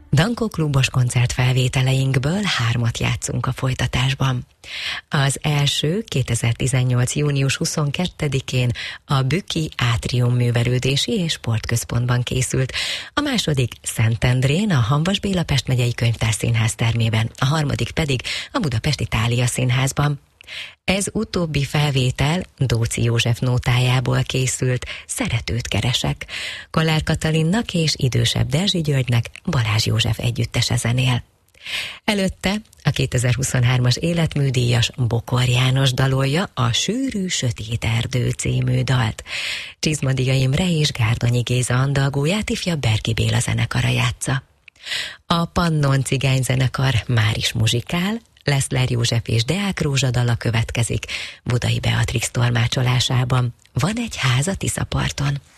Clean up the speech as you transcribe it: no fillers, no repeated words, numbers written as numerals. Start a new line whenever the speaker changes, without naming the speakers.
Dankó klubos koncertfelvételeinkből 3 játszunk a folytatásban. Az első 2018. június 22-én a Bükki Átrium Művelődési és Sportközpontban készült, a második Szentendrén, a Hamvas Béla Pest megyei Könyvtárszínház termében, a harmadik pedig a Budapesti Thália Színházban. Ez utóbbi felvétel Dóczy József nótájából készült, Szeretőt keresek. Kollár Katalinnak és idősebb Derzsi Györgynek Balázs József együttese zenél. Előtte a 2023-as életműdíjas Bokor János dalolja a Sűrű sötét erdő című dalt. Csizmadia Imre és Gárdonyi Géza andalgóját ifja Berki Béla zenekara játsza. A Pannon cigányzenekar már is muzsikál, Leszler József és Deák Rózsa dala következik Budai Beatrix tolmácsolásában. Van egy ház a Tiszaparton.